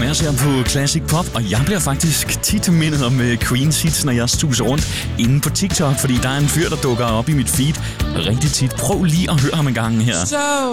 Andreas her på Classic Pop, og jeg bliver faktisk tit mindet om Queens hits, når jeg stuser rundt inde på TikTok, fordi der er en fyr, der dukker op i mit feed rigtig tit. Prøv lige at høre ham en gang her.